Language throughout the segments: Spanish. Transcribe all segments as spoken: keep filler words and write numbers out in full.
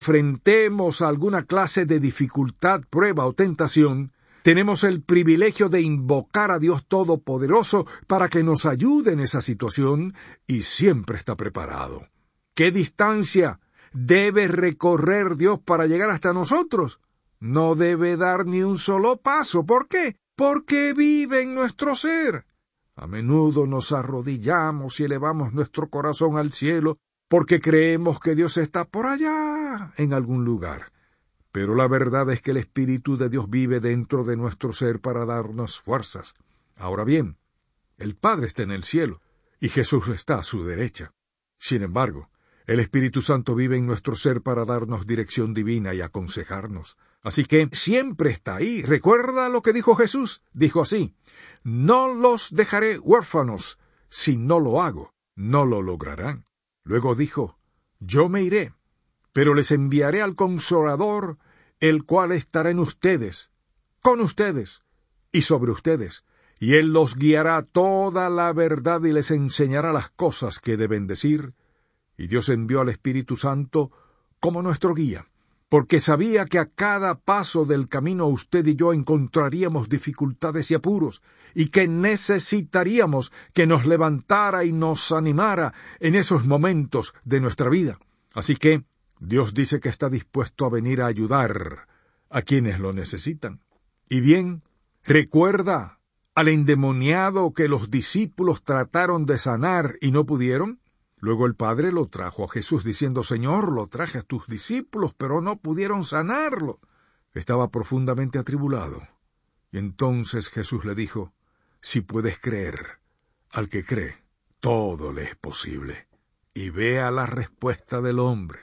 enfrentemos alguna clase de dificultad, prueba o tentación, tenemos el privilegio de invocar a Dios Todopoderoso para que nos ayude en esa situación y siempre está preparado. ¿Qué distancia debe recorrer Dios para llegar hasta nosotros? No debe dar ni un solo paso. ¿Por qué? Porque vive en nuestro ser. A menudo nos arrodillamos y elevamos nuestro corazón al cielo porque creemos que Dios está por allá, en algún lugar. Pero la verdad es que el Espíritu de Dios vive dentro de nuestro ser para darnos fuerzas. Ahora bien, el Padre está en el cielo y Jesús está a su derecha. Sin embargo, el Espíritu Santo vive en nuestro ser para darnos dirección divina y aconsejarnos. Así que siempre está ahí. ¿Recuerda lo que dijo Jesús? Dijo así: no los dejaré huérfanos. Si no lo hago, no lo lograrán. Luego dijo: yo me iré, pero les enviaré al Consolador, el cual estará en ustedes, con ustedes y sobre ustedes, y Él los guiará a toda la verdad y les enseñará las cosas que deben decir. Y Dios envió al Espíritu Santo como nuestro guía, porque sabía que a cada paso del camino usted y yo encontraríamos dificultades y apuros, y que necesitaríamos que nos levantara y nos animara en esos momentos de nuestra vida. Así que Dios dice que está dispuesto a venir a ayudar a quienes lo necesitan. Y bien, ¿recuerda al endemoniado que los discípulos trataron de sanar y no pudieron? Luego el Padre lo trajo a Jesús diciendo: Señor, lo traje a tus discípulos, pero no pudieron sanarlo. Estaba profundamente atribulado. Y entonces Jesús le dijo: si puedes creer, al que cree, todo le es posible. Y vea la respuesta del hombre: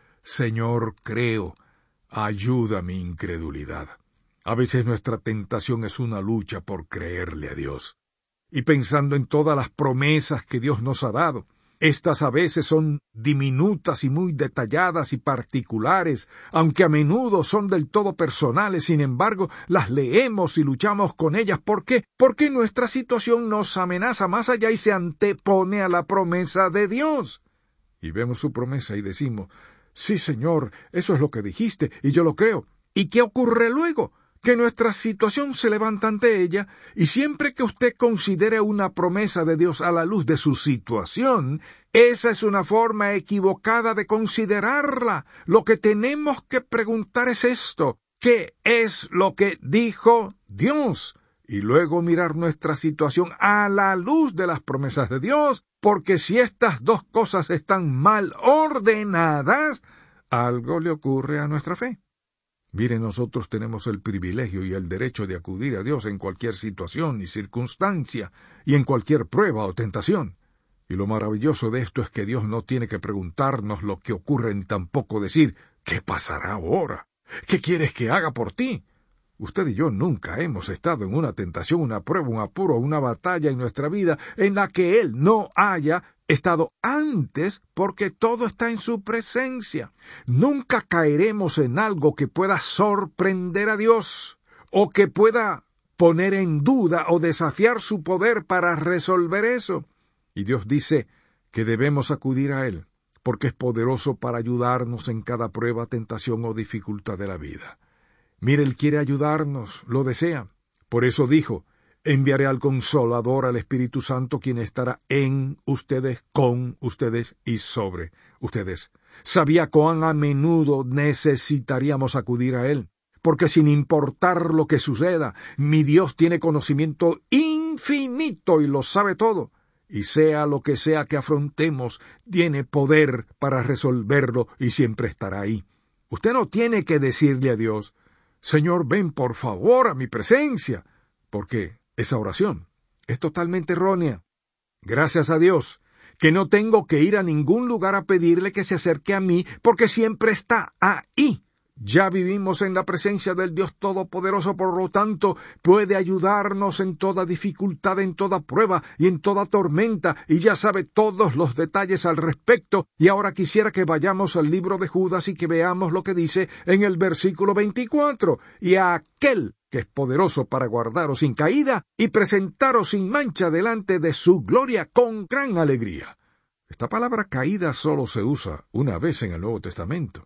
Señor, creo, ayuda mi incredulidad. A veces nuestra tentación es una lucha por creerle a Dios. Y pensando en todas las promesas que Dios nos ha dado, estas a veces son diminutas y muy detalladas y particulares, aunque a menudo son del todo personales. Sin embargo, las leemos y luchamos con ellas. ¿Por qué? Porque nuestra situación nos amenaza más allá y se antepone a la promesa de Dios. Y vemos su promesa y decimos: sí, Señor, eso es lo que dijiste, y yo lo creo. ¿Y qué ocurre luego? Que nuestra situación se levanta ante ella, y siempre que usted considere una promesa de Dios a la luz de su situación, esa es una forma equivocada de considerarla. Lo que tenemos que preguntar es esto: ¿qué es lo que dijo Dios? Y luego mirar nuestra situación a la luz de las promesas de Dios, porque si estas dos cosas están mal ordenadas, algo le ocurre a nuestra fe. Mire, nosotros tenemos el privilegio y el derecho de acudir a Dios en cualquier situación y circunstancia, y en cualquier prueba o tentación. Y lo maravilloso de esto es que Dios no tiene que preguntarnos lo que ocurre ni tampoco decir: ¿qué pasará ahora? ¿Qué quieres que haga por ti? Usted y yo nunca hemos estado en una tentación, una prueba, un apuro, una batalla en nuestra vida en la que Él no haya estado antes, porque todo está en su presencia. Nunca caeremos en algo que pueda sorprender a Dios, o que pueda poner en duda o desafiar su poder para resolver eso. Y Dios dice que debemos acudir a Él, porque es poderoso para ayudarnos en cada prueba, tentación o dificultad de la vida. Mire, Él quiere ayudarnos, lo desea. Por eso dijo: enviaré al Consolador, al Espíritu Santo, quien estará en ustedes, con ustedes y sobre ustedes. Sabía cuán a menudo necesitaríamos acudir a Él, porque sin importar lo que suceda, mi Dios tiene conocimiento infinito y lo sabe todo. Y sea lo que sea que afrontemos, tiene poder para resolverlo y siempre estará ahí. Usted no tiene que decirle a Dios: Señor, ven por favor a mi presencia, porque esa oración es totalmente errónea. Gracias a Dios que no tengo que ir a ningún lugar a pedirle que se acerque a mí, porque siempre está ahí. Ya vivimos en la presencia del Dios Todopoderoso, por lo tanto, puede ayudarnos en toda dificultad, en toda prueba y en toda tormenta, y ya sabe todos los detalles al respecto. Y ahora quisiera que vayamos al libro de Judas y que veamos lo que dice en el versículo veinticuatro. Y a aquel que es poderoso para guardaros sin caída y presentaros sin mancha delante de su gloria con gran alegría. Esta palabra caída solo se usa una vez en el Nuevo Testamento.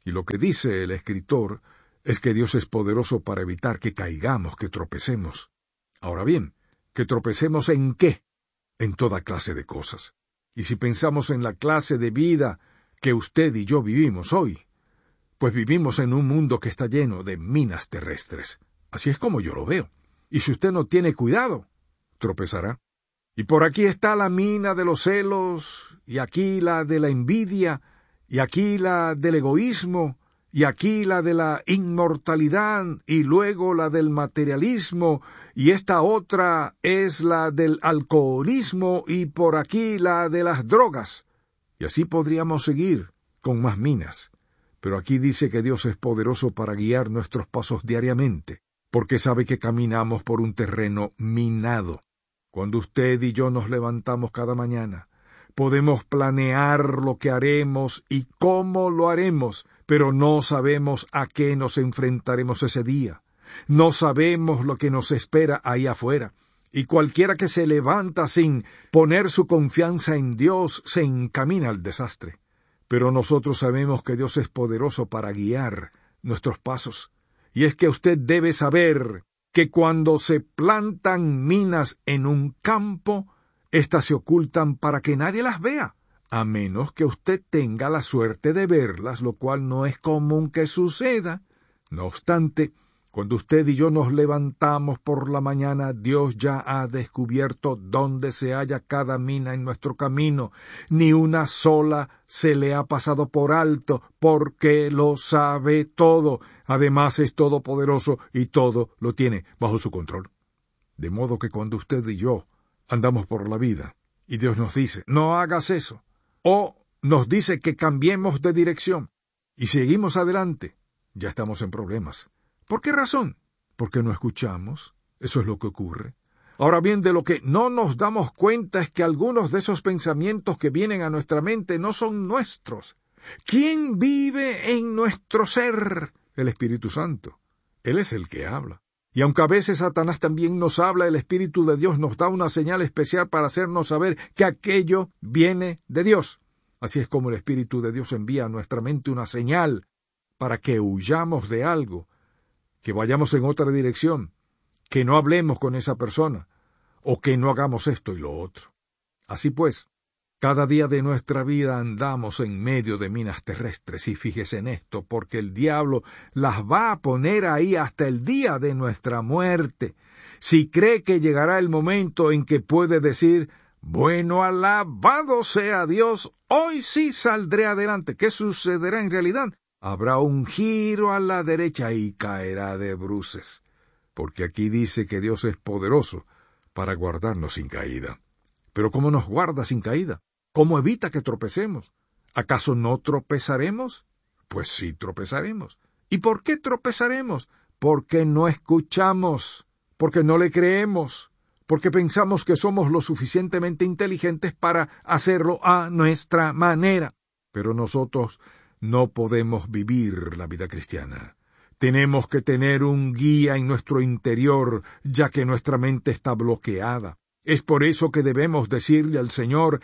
Y lo que dice el escritor es que Dios es poderoso para evitar que caigamos, que tropecemos. Ahora bien, ¿que tropecemos en qué? En toda clase de cosas. Y si pensamos en la clase de vida que usted y yo vivimos hoy, pues vivimos en un mundo que está lleno de minas terrestres. Así es como yo lo veo. Y si usted no tiene cuidado, tropezará. Y por aquí está la mina de los celos, y aquí la de la envidia, y aquí la del egoísmo, y aquí la de la inmortalidad, y luego la del materialismo, y esta otra es la del alcoholismo, y por aquí la de las drogas. Y así podríamos seguir con más minas. Pero aquí dice que Dios es poderoso para guiar nuestros pasos diariamente, porque sabe que caminamos por un terreno minado. Cuando usted y yo nos levantamos cada mañana, podemos planear lo que haremos y cómo lo haremos, pero no sabemos a qué nos enfrentaremos ese día. No sabemos lo que nos espera ahí afuera. Y cualquiera que se levanta sin poner su confianza en Dios se encamina al desastre. Pero nosotros sabemos que Dios es poderoso para guiar nuestros pasos. Y es que usted debe saber que cuando se plantan minas en un campo, éstas se ocultan para que nadie las vea, a menos que usted tenga la suerte de verlas, lo cual no es común que suceda. No obstante, cuando usted y yo nos levantamos por la mañana, Dios ya ha descubierto dónde se halla cada mina en nuestro camino. Ni una sola se le ha pasado por alto, porque lo sabe todo. Además es todopoderoso y todo lo tiene bajo su control. De modo que cuando usted y yo andamos por la vida, y Dios nos dice, no hagas eso, o nos dice que cambiemos de dirección, y seguimos adelante, ya estamos en problemas. ¿Por qué razón? Porque no escuchamos. Eso es lo que ocurre. Ahora bien, de lo que no nos damos cuenta es que algunos de esos pensamientos que vienen a nuestra mente no son nuestros. ¿Quién vive en nuestro ser? El Espíritu Santo. Él es el que habla. Y aunque a veces Satanás también nos habla, el Espíritu de Dios nos da una señal especial para hacernos saber que aquello viene de Dios. Así es como el Espíritu de Dios envía a nuestra mente una señal para que huyamos de algo, que vayamos en otra dirección, que no hablemos con esa persona, o que no hagamos esto y lo otro. Así pues, cada día de nuestra vida andamos en medio de minas terrestres, y fíjese en esto, porque el diablo las va a poner ahí hasta el día de nuestra muerte. Si cree que llegará el momento en que puede decir, bueno, alabado sea Dios, hoy sí saldré adelante, ¿qué sucederá en realidad? Habrá un giro a la derecha y caerá de bruces, porque aquí dice que Dios es poderoso para guardarnos sin caída. Pero ¿cómo nos guarda sin caída? ¿Cómo evita que tropecemos? ¿Acaso no tropezaremos? Pues sí tropezaremos. ¿Y por qué tropezaremos? Porque no escuchamos, porque no le creemos, porque pensamos que somos lo suficientemente inteligentes para hacerlo a nuestra manera. Pero nosotros no podemos vivir la vida cristiana. Tenemos que tener un guía en nuestro interior, ya que nuestra mente está bloqueada. Es por eso que debemos decirle al Señor,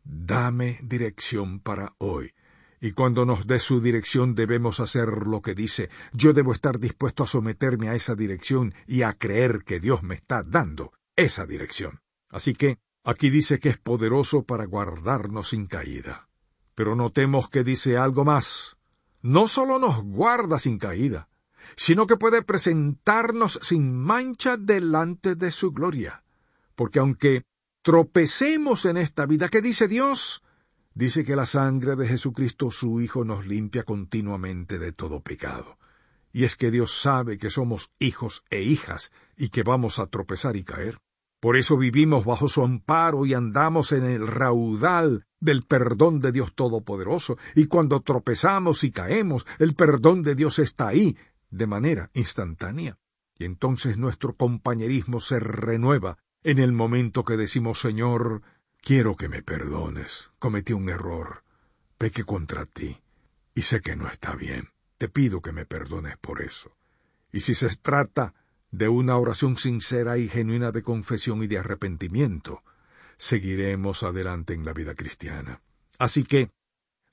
dame dirección para hoy. Y cuando nos dé su dirección debemos hacer lo que dice. Yo debo estar dispuesto a someterme a esa dirección y a creer que Dios me está dando esa dirección. Así que aquí dice que es poderoso para guardarnos sin caída. Pero notemos que dice algo más. No solo nos guarda sin caída, sino que puede presentarnos sin mancha delante de su gloria. Porque aunque tropecemos en esta vida, ¿qué dice Dios? Dice que la sangre de Jesucristo, su Hijo, nos limpia continuamente de todo pecado. Y es que Dios sabe que somos hijos e hijas y que vamos a tropezar y caer. Por eso vivimos bajo su amparo y andamos en el raudal del perdón de Dios Todopoderoso. Y cuando tropezamos y caemos, el perdón de Dios está ahí, de manera instantánea. Y entonces nuestro compañerismo se renueva en el momento que decimos, Señor, quiero que me perdones. Cometí un error, pequé contra ti, y sé que no está bien. Te pido que me perdones por eso. Y si se trata de una oración sincera y genuina de confesión y de arrepentimiento, seguiremos adelante en la vida cristiana. Así que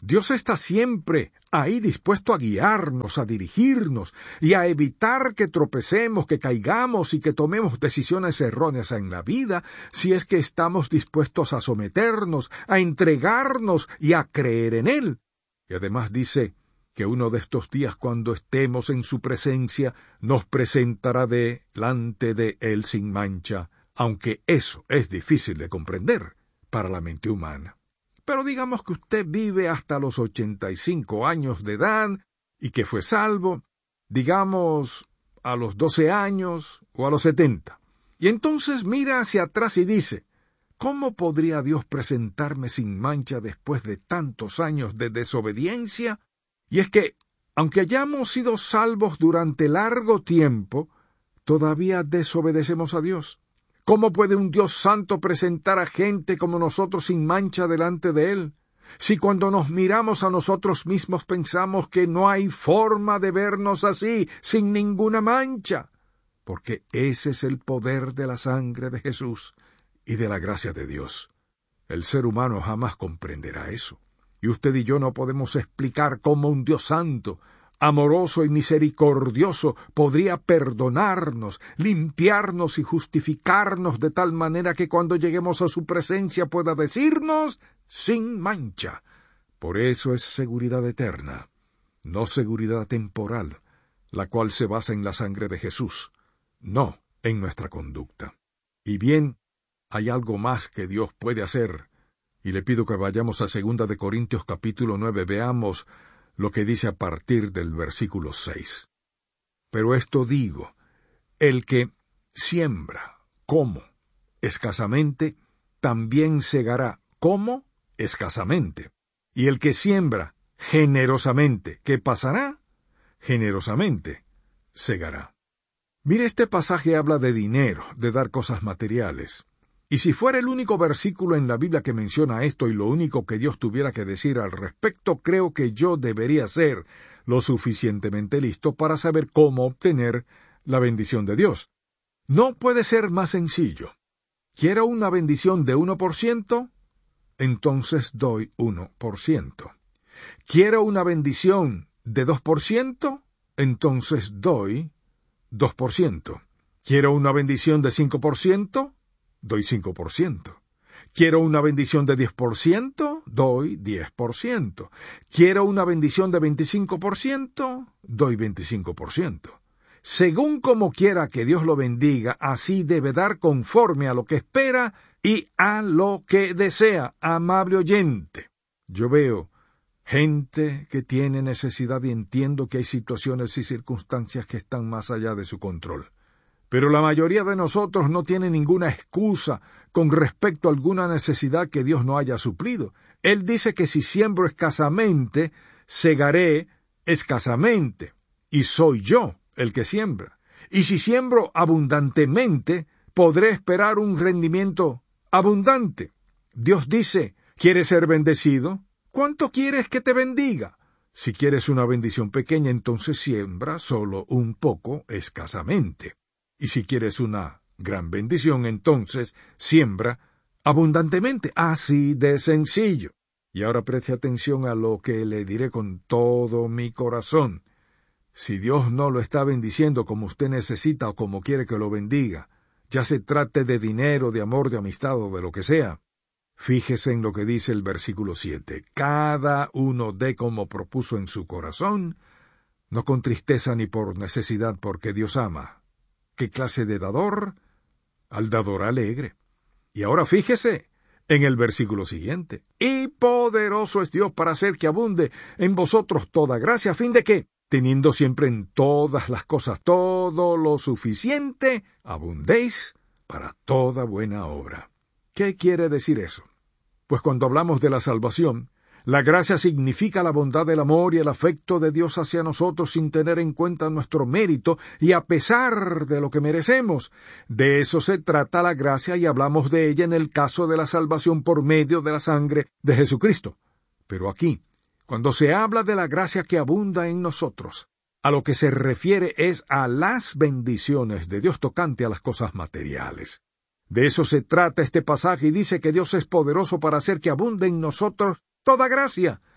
Dios está siempre ahí dispuesto a guiarnos, a dirigirnos y a evitar que tropecemos, que caigamos y que tomemos decisiones erróneas en la vida, si es que estamos dispuestos a someternos, a entregarnos y a creer en Él. Y además dice que uno de estos días, cuando estemos en su presencia, nos presentará delante de Él sin mancha, aunque eso es difícil de comprender para la mente humana. Pero digamos que usted vive hasta los ochenta y cinco años de edad y que fue salvo, digamos, a los doce años o a los setenta. Y entonces mira hacia atrás y dice, ¿cómo podría Dios presentarme sin mancha después de tantos años de desobediencia? Y es que, aunque hayamos sido salvos durante largo tiempo, todavía desobedecemos a Dios. ¿Cómo puede un Dios santo presentar a gente como nosotros sin mancha delante de Él? Si cuando nos miramos a nosotros mismos pensamos que no hay forma de vernos así, sin ninguna mancha. Porque ese es el poder de la sangre de Jesús y de la gracia de Dios. El ser humano jamás comprenderá eso. Y usted y yo no podemos explicar cómo un Dios santo, amoroso y misericordioso, podría perdonarnos, limpiarnos y justificarnos de tal manera que cuando lleguemos a su presencia pueda decirnos sin mancha. Por eso es seguridad eterna, no seguridad temporal, la cual se basa en la sangre de Jesús, no en nuestra conducta. Y bien, hay algo más que Dios puede hacer, y le pido que vayamos a segunda de Corintios capítulo nueve, veamos lo que dice a partir del versículo seis. Pero esto digo, el que siembra, como, escasamente, también segará, como, escasamente. Y el que siembra, generosamente, ¿qué pasará? Generosamente, segará. Mire, este pasaje habla de dinero, de dar cosas materiales. Y si fuera el único versículo en la Biblia que menciona esto y lo único que Dios tuviera que decir al respecto, creo que yo debería ser lo suficientemente listo para saber cómo obtener la bendición de Dios. No puede ser más sencillo. ¿Quiero una bendición de uno por ciento? Entonces doy uno por ciento. ¿Quiero una bendición de dos por ciento? Entonces doy dos por ciento. ¿Quiero una bendición de cinco por ciento? Doy cinco por ciento. ¿Quiero una bendición de diez por ciento? Doy diez por ciento. ¿Quiero una bendición de veinticinco por ciento? Doy veinticinco por ciento. Según como quiera que Dios lo bendiga, así debe dar conforme a lo que espera y a lo que desea, amable oyente. Yo veo gente que tiene necesidad y entiendo que hay situaciones y circunstancias que están más allá de su control. Pero la mayoría de nosotros no tiene ninguna excusa con respecto a alguna necesidad que Dios no haya suplido. Él dice que si siembro escasamente, segaré escasamente, y soy yo el que siembra. Y si siembro abundantemente, podré esperar un rendimiento abundante. Dios dice, ¿quieres ser bendecido? ¿Cuánto quieres que te bendiga? Si quieres una bendición pequeña, entonces siembra solo un poco escasamente. Y si quieres una gran bendición, entonces siembra abundantemente. Así de sencillo. Y ahora preste atención a lo que le diré con todo mi corazón. Si Dios no lo está bendiciendo como usted necesita o como quiere que lo bendiga, ya se trate de dinero, de amor, de amistad o de lo que sea, fíjese en lo que dice el versículo siete. Cada uno dé como propuso en su corazón, no con tristeza ni por necesidad, porque Dios ama. ¿Qué clase de dador? Al dador alegre. Y ahora fíjese en el versículo siguiente. Y poderoso es Dios para hacer que abunde en vosotros toda gracia, a fin de que, teniendo siempre en todas las cosas todo lo suficiente, abundéis para toda buena obra. ¿Qué quiere decir eso? Pues cuando hablamos de la salvación, la gracia significa la bondad del amor y el afecto de Dios hacia nosotros sin tener en cuenta nuestro mérito y a pesar de lo que merecemos. De eso se trata la gracia y hablamos de ella en el caso de la salvación por medio de la sangre de Jesucristo. Pero aquí, cuando se habla de la gracia que abunda en nosotros, a lo que se refiere es a las bendiciones de Dios tocante a las cosas materiales. De eso se trata este pasaje y dice que Dios es poderoso para hacer que abunde en nosotros toda gracia.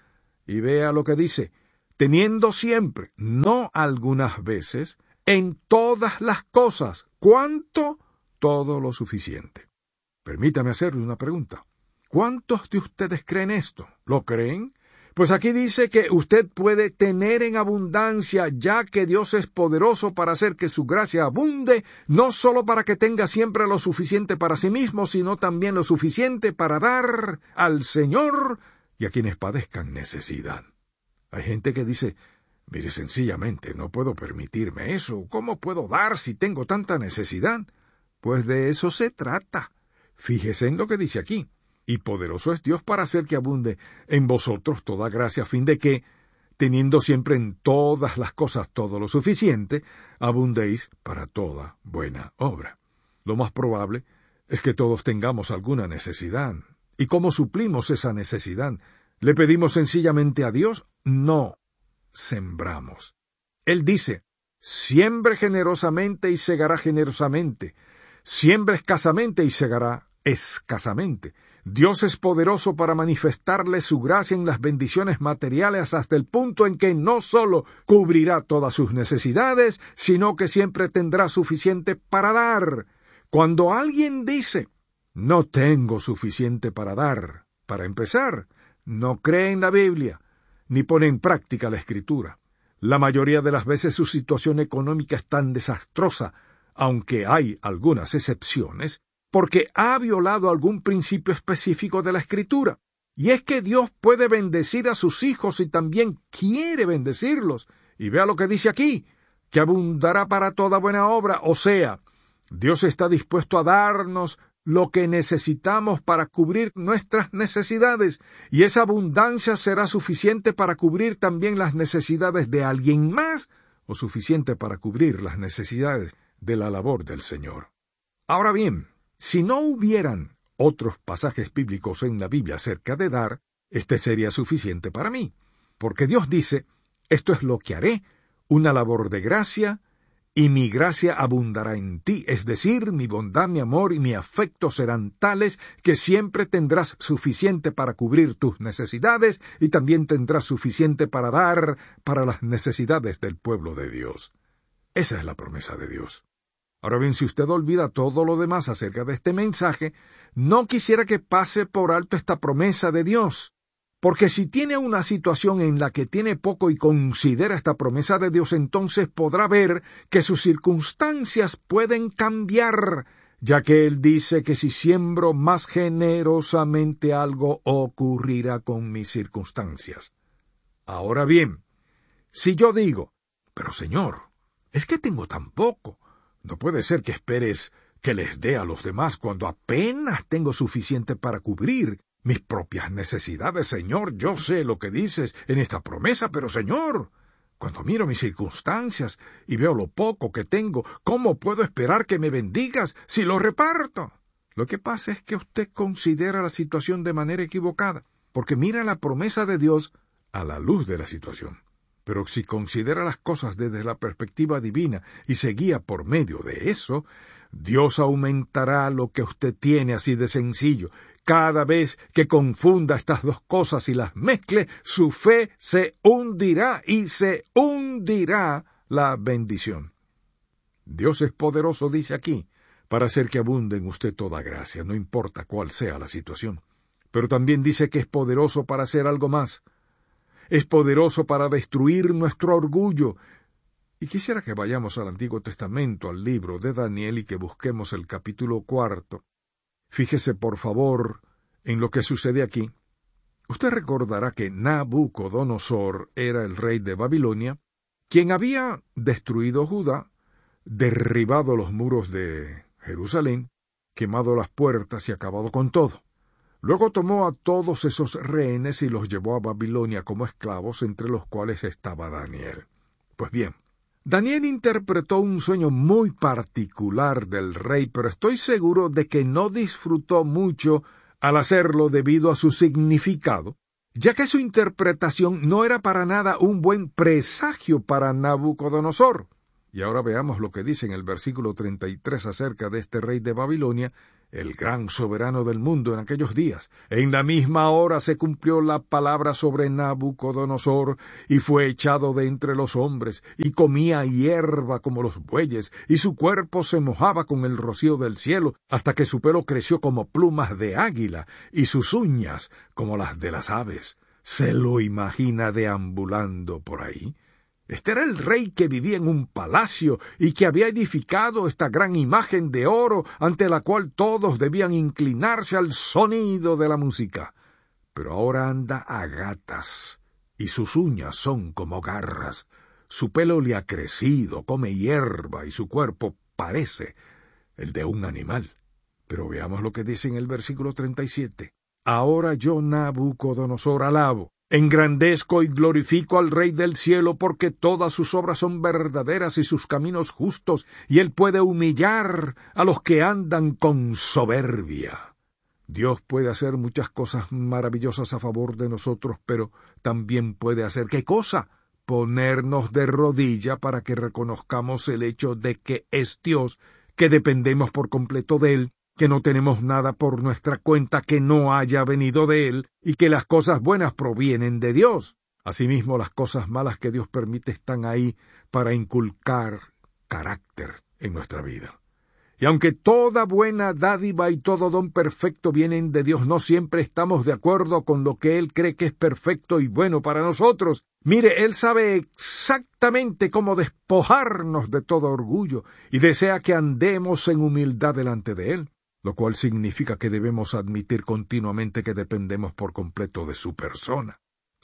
Y vea lo que dice, teniendo siempre, no algunas veces, en todas las cosas, ¿cuánto? Todo lo suficiente. Permítame hacerle una pregunta. ¿Cuántos de ustedes creen esto? ¿Lo creen? Pues aquí dice que usted puede tener en abundancia, ya que Dios es poderoso para hacer que su gracia abunde, no solo para que tenga siempre lo suficiente para sí mismo, sino también lo suficiente para dar al Señor y a quienes padezcan necesidad. Hay gente que dice, mire, sencillamente no puedo permitirme eso. ¿Cómo puedo dar si tengo tanta necesidad? Pues de eso se trata. Fíjese en lo que dice aquí. Y poderoso es Dios para hacer que abunde en vosotros toda gracia, a fin de que, teniendo siempre en todas las cosas todo lo suficiente, abundéis para toda buena obra. Lo más probable es que todos tengamos alguna necesidad. ¿Y cómo suplimos esa necesidad? ¿Le pedimos sencillamente a Dios? No, sembramos. Él dice, siembre generosamente y segará generosamente. Siembre escasamente y segará escasamente. Dios es poderoso para manifestarle su gracia en las bendiciones materiales hasta el punto en que no solo cubrirá todas sus necesidades, sino que siempre tendrá suficiente para dar. Cuando alguien dice, no tengo suficiente para dar, para empezar, no cree en la Biblia, ni pone en práctica la Escritura. La mayoría de las veces su situación económica es tan desastrosa, aunque hay algunas excepciones, porque ha violado algún principio específico de la Escritura. Y es que Dios puede bendecir a sus hijos y también quiere bendecirlos. Y vea lo que dice aquí, que abundará para toda buena obra. O sea, Dios está dispuesto a darnos lo que necesitamos para cubrir nuestras necesidades, y esa abundancia será suficiente para cubrir también las necesidades de alguien más, o suficiente para cubrir las necesidades de la labor del Señor. Ahora bien, si no hubieran otros pasajes bíblicos en la Biblia acerca de dar, este sería suficiente para mí, porque Dios dice, esto es lo que haré, una labor de gracia, y mi gracia abundará en ti, es decir, mi bondad, mi amor y mi afecto serán tales que siempre tendrás suficiente para cubrir tus necesidades y también tendrás suficiente para dar para las necesidades del pueblo de Dios. Esa es la promesa de Dios. Ahora bien, si usted olvida todo lo demás acerca de este mensaje, no quisiera que pase por alto esta promesa de Dios. Porque si tiene una situación en la que tiene poco y considera esta promesa de Dios, entonces podrá ver que sus circunstancias pueden cambiar, ya que Él dice que si siembro más generosamente algo ocurrirá con mis circunstancias. Ahora bien, si yo digo, pero Señor, es que tengo tan poco, no puede ser que esperes que les dé a los demás cuando apenas tengo suficiente para cubrir mis propias necesidades, Señor. Yo sé lo que dices en esta promesa, pero Señor, cuando miro mis circunstancias y veo lo poco que tengo, ¿cómo puedo esperar que me bendigas si lo reparto? Lo que pasa es que usted considera la situación de manera equivocada, porque mira la promesa de Dios a la luz de la situación. Pero si considera las cosas desde la perspectiva divina y se guía por medio de eso, Dios aumentará lo que usted tiene, así de sencillo. Cada vez que confunda estas dos cosas y las mezcle, su fe se hundirá y se hundirá la bendición. Dios es poderoso, dice aquí, para hacer que abunde en usted toda gracia, no importa cuál sea la situación. Pero también dice que es poderoso para hacer algo más. Es poderoso para destruir nuestro orgullo. Y quisiera que vayamos al Antiguo Testamento, al libro de Daniel, y que busquemos el capítulo cuarto. Fíjese, por favor, en lo que sucede aquí. Usted recordará que Nabucodonosor era el rey de Babilonia, quien había destruido Judá, derribado los muros de Jerusalén, quemado las puertas y acabado con todo. Luego tomó a todos esos rehenes y los llevó a Babilonia como esclavos, entre los cuales estaba Daniel. Pues bien, Daniel interpretó un sueño muy particular del rey, pero estoy seguro de que no disfrutó mucho al hacerlo debido a su significado, ya que su interpretación no era para nada un buen presagio para Nabucodonosor. Y ahora veamos lo que dice en el versículo treinta y tres acerca de este rey de Babilonia, el gran soberano del mundo en aquellos días. En la misma hora se cumplió la palabra sobre Nabucodonosor, y fue echado de entre los hombres, y comía hierba como los bueyes, y su cuerpo se mojaba con el rocío del cielo, hasta que su pelo creció como plumas de águila, y sus uñas como las de las aves. ¿Se lo imagina deambulando por ahí? Este era el rey que vivía en un palacio y que había edificado esta gran imagen de oro ante la cual todos debían inclinarse al sonido de la música. Pero ahora anda a gatas, y sus uñas son como garras. Su pelo le ha crecido, come hierba, y su cuerpo parece el de un animal. Pero veamos lo que dice en el versículo treinta y siete. Ahora yo, Nabucodonosor, alabo, engrandezco y glorifico al Rey del cielo, porque todas sus obras son verdaderas y sus caminos justos, y él puede humillar a los que andan con soberbia. Dios puede hacer muchas cosas maravillosas a favor de nosotros, pero también puede hacer ¿qué cosa? Ponernos de rodilla para que reconozcamos el hecho de que es Dios, que dependemos por completo de él, que no tenemos nada por nuestra cuenta que no haya venido de él, y que las cosas buenas provienen de Dios. Asimismo, las cosas malas que Dios permite están ahí para inculcar carácter en nuestra vida. Y aunque toda buena dádiva y todo don perfecto vienen de Dios, no siempre estamos de acuerdo con lo que Él cree que es perfecto y bueno para nosotros. Mire, Él sabe exactamente cómo despojarnos de todo orgullo y desea que andemos en humildad delante de Él, lo cual significa que debemos admitir continuamente que dependemos por completo de su persona.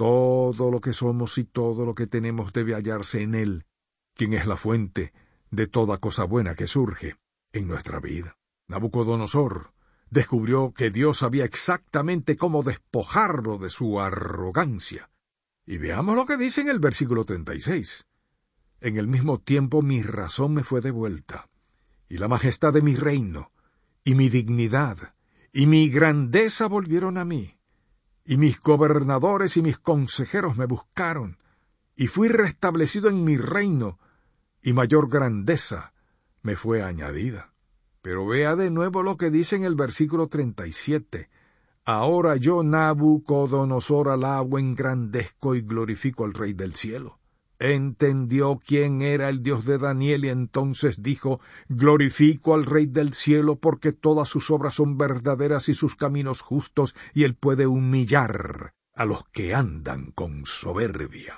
Todo lo que somos y todo lo que tenemos debe hallarse en Él, quien es la fuente de toda cosa buena que surge en nuestra vida. Nabucodonosor descubrió que Dios sabía exactamente cómo despojarlo de su arrogancia. Y veamos lo que dice en el versículo treinta y seis. En el mismo tiempo mi razón me fue devuelta, y la majestad de mi reino, y mi dignidad, y mi grandeza volvieron a mí, y mis gobernadores y mis consejeros me buscaron, y fui restablecido en mi reino, y mayor grandeza me fue añadida. Pero vea de nuevo lo que dice en el versículo treinta y siete. Ahora yo, Nabucodonosor, alabo, engrandezco y glorifico al Rey del cielo. Entendió quién era el Dios de Daniel y entonces dijo, glorifico al Rey del cielo porque todas sus obras son verdaderas y sus caminos justos, y él puede humillar a los que andan con soberbia.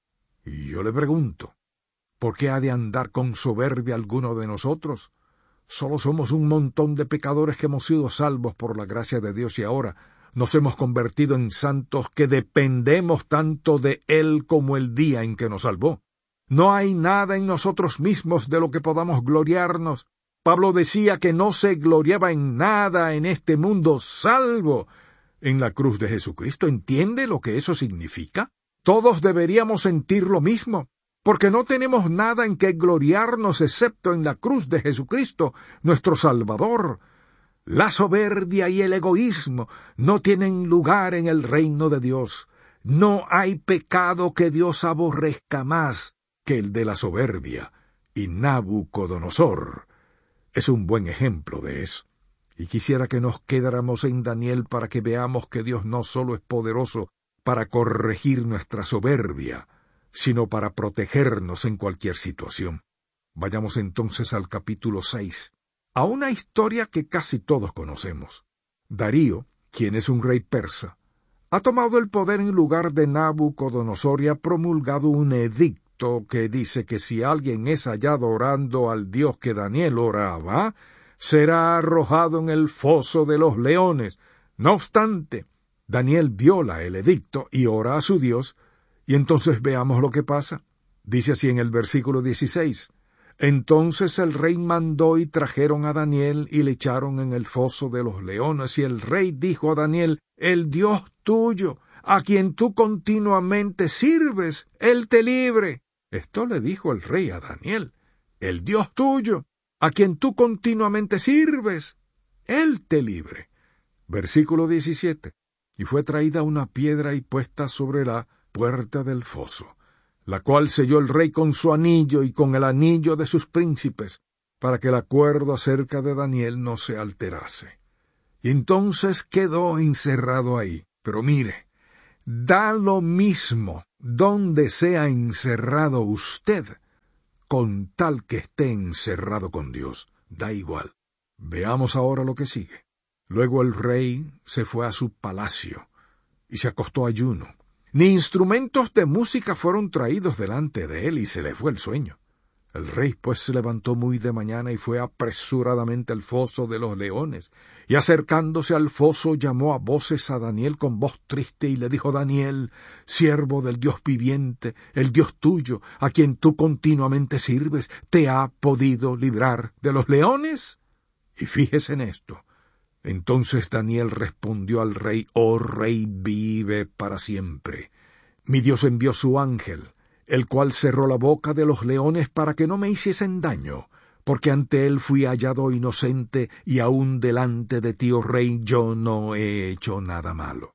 Y yo le pregunto, ¿por qué ha de andar con soberbia alguno de nosotros? Solo somos un montón de pecadores que hemos sido salvos por la gracia de Dios y ahora nos hemos convertido en santos que dependemos tanto de Él como el día en que nos salvó. No hay nada en nosotros mismos de lo que podamos gloriarnos. Pablo decía que no se gloriaba en nada en este mundo, salvo en la cruz de Jesucristo. ¿Entiende lo que eso significa? Todos deberíamos sentir lo mismo, porque no tenemos nada en que gloriarnos excepto en la cruz de Jesucristo, nuestro Salvador. La soberbia y el egoísmo no tienen lugar en el reino de Dios. No hay pecado que Dios aborrezca más que el de la soberbia, y Nabucodonosor es un buen ejemplo de eso. Y quisiera que nos quedáramos en Daniel para que veamos que Dios no solo es poderoso para corregir nuestra soberbia, sino para protegernos en cualquier situación. Vayamos entonces al capítulo seis, a una historia que casi todos conocemos. Darío, quien es un rey persa, ha tomado el poder en lugar de Nabucodonosor y ha promulgado un edicto que dice que si alguien es hallado orando al Dios que Daniel oraba, será arrojado en el foso de los leones. No obstante, Daniel viola el edicto y ora a su Dios, y entonces veamos lo que pasa. Dice así en el versículo dieciséis. Entonces el rey mandó y trajeron a Daniel y le echaron en el foso de los leones, y el rey dijo a Daniel, el Dios tuyo, a quien tú continuamente sirves, él te libre. Esto le dijo el rey a Daniel, el Dios tuyo, a quien tú continuamente sirves, él te libre. Versículo diecisiete. Y fue traída una piedra y puesta sobre la puerta del foso, la cual selló el rey con su anillo y con el anillo de sus príncipes. para que el acuerdo acerca de Daniel no se alterase. Y entonces quedó encerrado ahí. Pero mire, da lo mismo donde sea encerrado usted, con tal que esté encerrado con Dios. Da igual. Veamos ahora lo que sigue. Luego el rey se fue a su palacio y se acostó ayuno. Ni instrumentos de música fueron traídos delante de él, y se le fue el sueño. El rey pues se levantó muy de mañana y fue apresuradamente al foso de los leones, y acercándose al foso llamó a voces a Daniel con voz triste y le dijo: Daniel, siervo del Dios viviente, el Dios tuyo, a quien tú continuamente sirves, ¿te ha podido librar de los leones? Y fíjese en esto. Entonces Daniel respondió al rey: Oh rey, vive para siempre. Mi Dios envió su ángel, el cual cerró la boca de los leones para que no me hiciesen daño, porque ante él fui hallado inocente, y aun delante de ti, oh rey, yo no he hecho nada malo.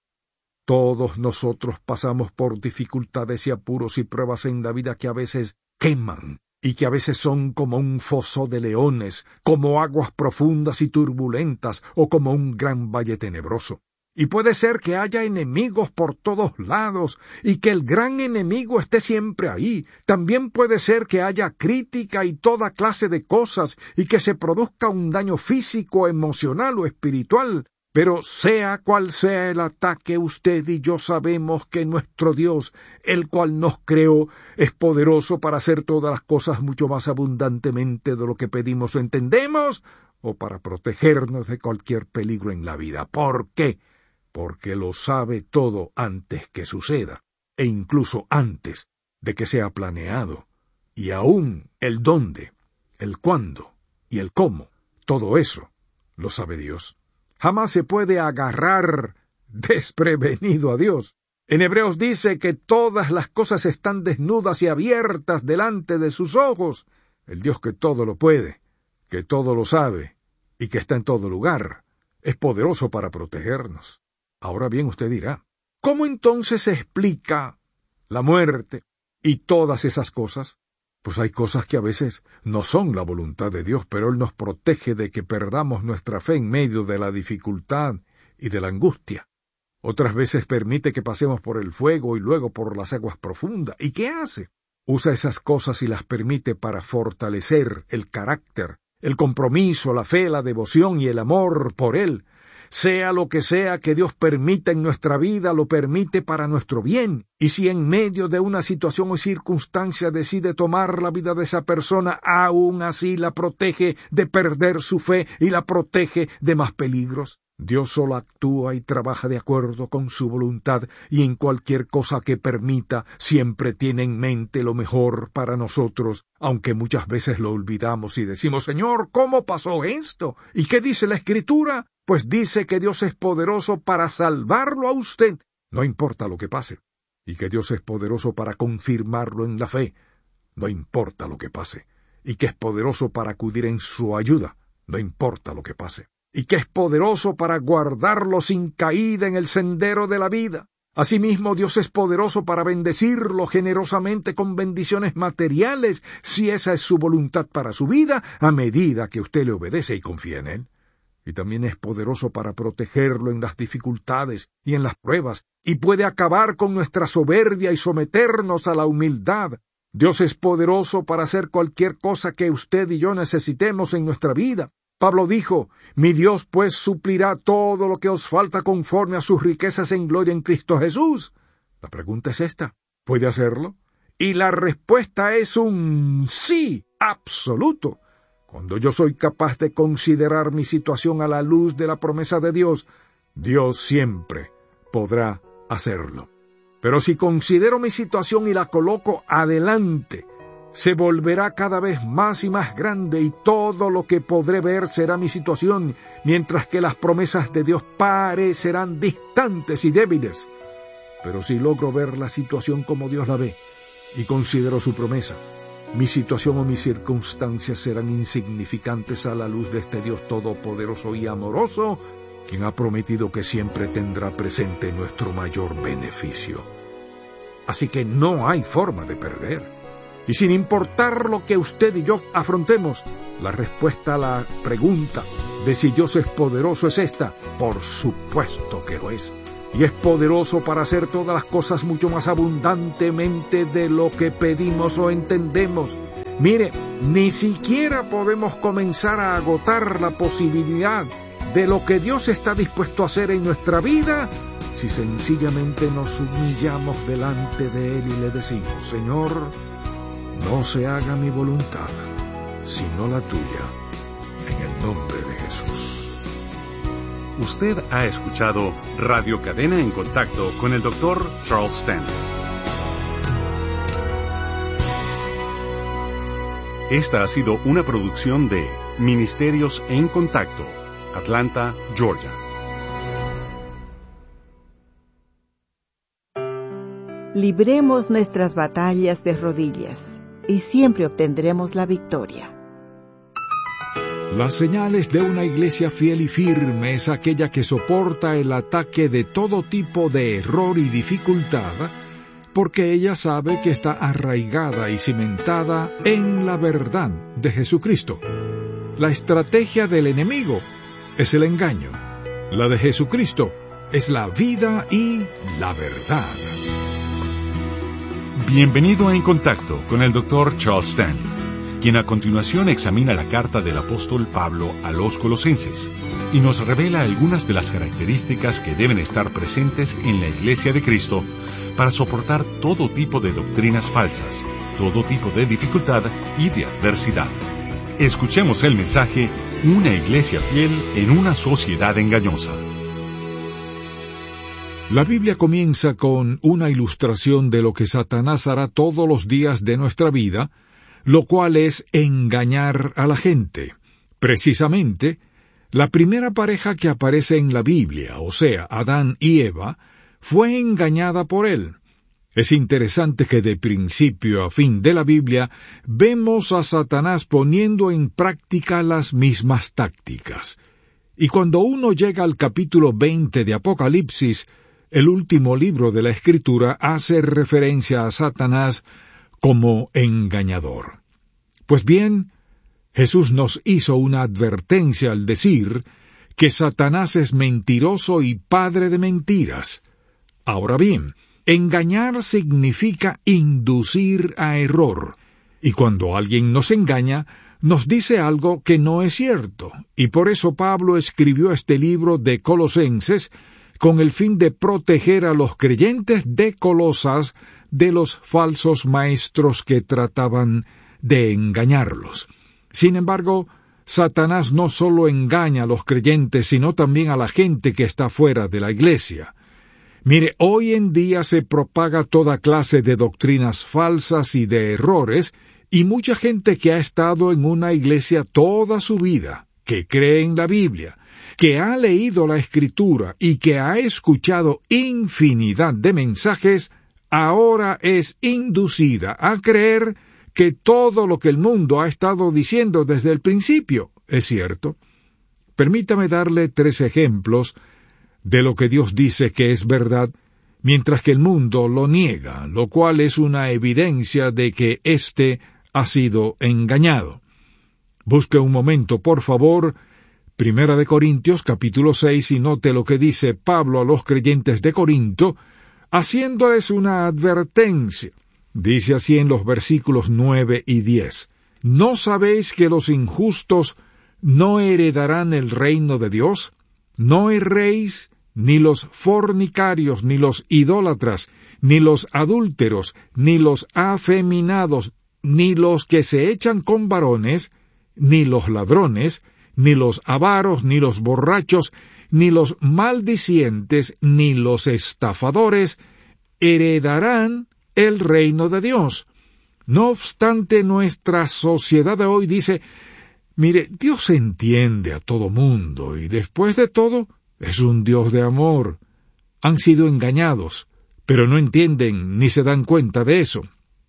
Todos nosotros pasamos por dificultades y apuros y pruebas en la vida que a veces queman, y que a veces son como un foso de leones, como aguas profundas y turbulentas, o como un gran valle tenebroso. Y puede ser que haya enemigos por todos lados, y que el gran enemigo esté siempre ahí. También puede ser que haya crítica y toda clase de cosas, y que se produzca un daño físico, emocional o espiritual. Pero sea cual sea el ataque, usted y yo sabemos que nuestro Dios, el cual nos creó, es poderoso para hacer todas las cosas mucho más abundantemente de lo que pedimos o entendemos, o para protegernos de cualquier peligro en la vida. ¿Por qué? Porque lo sabe todo antes que suceda, e incluso antes de que sea planeado. Y aún el dónde, el cuándo y el cómo, todo eso lo sabe Dios. Jamás se puede agarrar desprevenido a Dios. En Hebreos dice que todas las cosas están desnudas y abiertas delante de sus ojos. El Dios que todo lo puede, que todo lo sabe y que está en todo lugar, es poderoso para protegernos. Ahora bien, usted dirá, ¿cómo entonces se explica la muerte y todas esas cosas? Pues hay cosas que a veces no son la voluntad de Dios, pero Él nos protege de que perdamos nuestra fe en medio de la dificultad y de la angustia. Otras veces permite que pasemos por el fuego y luego por las aguas profundas. ¿Y qué hace? Usa esas cosas y las permite para fortalecer el carácter, el compromiso, la fe, la devoción y el amor por Él. Sea lo que sea que Dios permita en nuestra vida, lo permite para nuestro bien. Y si en medio de una situación o circunstancia decide tomar la vida de esa persona, aún así la protege de perder su fe y la protege de más peligros. Dios solo actúa y trabaja de acuerdo con su voluntad, y en cualquier cosa que permita siempre tiene en mente lo mejor para nosotros, aunque muchas veces lo olvidamos y decimos: Señor, ¿cómo pasó esto? ¿Y qué dice la Escritura? Pues dice que Dios es poderoso para salvarlo a usted, no importa lo que pase, y que Dios es poderoso para confirmarlo en la fe, no importa lo que pase, y que es poderoso para acudir en su ayuda, no importa lo que pase, y que es poderoso para guardarlo sin caída en el sendero de la vida. Asimismo, Dios es poderoso para bendecirlo generosamente con bendiciones materiales, si esa es su voluntad para su vida, a medida que usted le obedece y confía en Él. Y también es poderoso para protegerlo en las dificultades y en las pruebas, y puede acabar con nuestra soberbia y someternos a la humildad. Dios es poderoso para hacer cualquier cosa que usted y yo necesitemos en nuestra vida. Pablo dijo: Mi Dios pues suplirá todo lo que os falta conforme a sus riquezas en gloria en Cristo Jesús. La pregunta es esta: ¿puede hacerlo? Y la respuesta es un sí absoluto. Cuando yo soy capaz de considerar mi situación a la luz de la promesa de Dios, Dios siempre podrá hacerlo. Pero si considero mi situación y la coloco adelante, se volverá cada vez más y más grande, y todo lo que podré ver será mi situación, mientras que las promesas de Dios parecerán distantes y débiles. Pero si logro ver la situación como Dios la ve, y considero su promesa, mi situación o mis circunstancias serán insignificantes a la luz de este Dios todopoderoso y amoroso, quien ha prometido que siempre tendrá presente nuestro mayor beneficio. Así que no hay forma de perder. Y sin importar lo que usted y yo afrontemos, la respuesta a la pregunta de si Dios es poderoso es esta: por supuesto que lo es. Y es poderoso para hacer todas las cosas mucho más abundantemente de lo que pedimos o entendemos. Mire, ni siquiera podemos comenzar a agotar la posibilidad de lo que Dios está dispuesto a hacer en nuestra vida si sencillamente nos humillamos delante de Él y le decimos: Señor, no se haga mi voluntad, sino la tuya, en el nombre de Jesús. Usted ha escuchado Radio Cadena en Contacto con el doctor Charles Stanley. Esta ha sido una producción de Ministerios en Contacto, Atlanta, Georgia. Libremos nuestras batallas de rodillas y siempre obtendremos la victoria. Las señales de una iglesia fiel y firme es aquella que soporta el ataque de todo tipo de error y dificultad, porque ella sabe que está arraigada y cimentada en la verdad de Jesucristo. La estrategia del enemigo es el engaño. La de Jesucristo es la vida y la verdad. Bienvenido a En Contacto con el doctor Charles Stanley, quien a continuación examina la carta del apóstol Pablo a los Colosenses y nos revela algunas de las características que deben estar presentes en la Iglesia de Cristo para soportar todo tipo de doctrinas falsas, todo tipo de dificultad y de adversidad. Escuchemos el mensaje: Una iglesia fiel en una sociedad engañosa. La Biblia comienza con una ilustración de lo que Satanás hará todos los días de nuestra vida, lo cual es engañar a la gente. Precisamente, la primera pareja que aparece en la Biblia, o sea, Adán y Eva, fue engañada por él. Es interesante que de principio a fin de la Biblia vemos a Satanás poniendo en práctica las mismas tácticas. Y cuando uno llega al capítulo veinte de Apocalipsis, el último libro de la Escritura, hace referencia a Satanás como engañador. Pues bien, Jesús nos hizo una advertencia al decir que Satanás es mentiroso y padre de mentiras. Ahora bien, engañar significa inducir a error, y cuando alguien nos engaña, nos dice algo que no es cierto, y por eso Pablo escribió este libro de Colosenses con el fin de proteger a los creyentes de Colosas de los falsos maestros que trataban de engañarlos. Sin embargo, Satanás no solo engaña a los creyentes, sino también a la gente que está fuera de la iglesia. Mire, hoy en día se propaga toda clase de doctrinas falsas y de errores, y mucha gente que ha estado en una iglesia toda su vida, que cree en la Biblia, que ha leído la Escritura y que ha escuchado infinidad de mensajes, ahora es inducida a creer que todo lo que el mundo ha estado diciendo desde el principio es cierto. Permítame darle tres ejemplos de lo que Dios dice que es verdad, mientras que el mundo lo niega, lo cual es una evidencia de que éste ha sido engañado. Busque un momento, por favor, Primera de Corintios, capítulo seis, y note lo que dice Pablo a los creyentes de Corinto, haciéndoles una advertencia. Dice así en los versículos nueve y diez. ¿No sabéis que los injustos no heredarán el reino de Dios? No erréis, ni los fornicarios, ni los idólatras, ni los adúlteros, ni los afeminados, ni los que se echan con varones, ni los ladrones, ni los avaros, ni los borrachos, ni los maldicientes, ni los estafadores, heredarán el reino de Dios. No obstante, nuestra sociedad de hoy dice, mire, Dios entiende a todo mundo, y después de todo, es un Dios de amor. Han sido engañados, pero no entienden ni se dan cuenta de eso.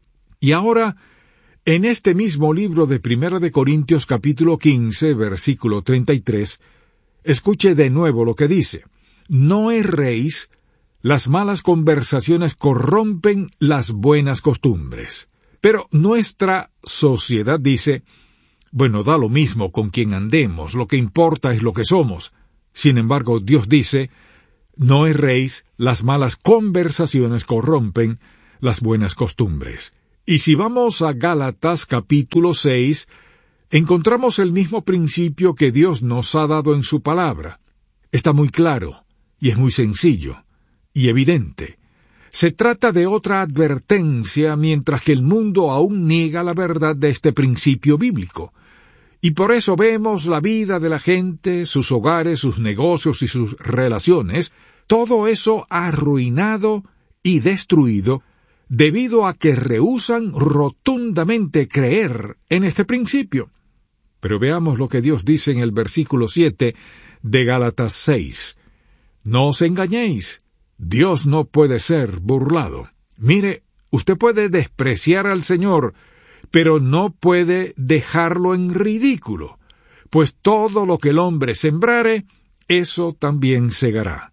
Y ahora, en este mismo libro de Primera de Corintios capítulo quince, versículo treinta y tres, escuche de nuevo lo que dice. No erréis, las malas conversaciones corrompen las buenas costumbres. Pero nuestra sociedad dice, bueno, da lo mismo con quien andemos, lo que importa es lo que somos. Sin embargo, Dios dice, no erréis, las malas conversaciones corrompen las buenas costumbres. Y si vamos a Gálatas capítulo seis, encontramos el mismo principio que Dios nos ha dado en su palabra. Está muy claro, y es muy sencillo, y evidente. Se trata de otra advertencia, mientras que el mundo aún niega la verdad de este principio bíblico. Y por eso vemos la vida de la gente, sus hogares, sus negocios y sus relaciones, todo eso arruinado y destruido, debido a que rehúsan rotundamente creer en este principio. Pero veamos lo que Dios dice en el versículo siete de Gálatas seis. No os engañéis, Dios no puede ser burlado. Mire, usted puede despreciar al Señor, pero no puede dejarlo en ridículo, pues todo lo que el hombre sembrare, eso también segará.